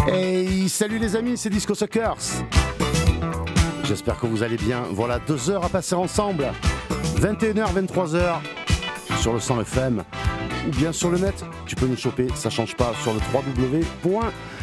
Hey, salut les amis, c'est Disco Suckers. J'espère que vous allez bien. Voilà, 2 heures à passer ensemble. 21h, 23h sur le 100 FM ou bien sur le net. Tu peux nous choper, ça change pas, sur le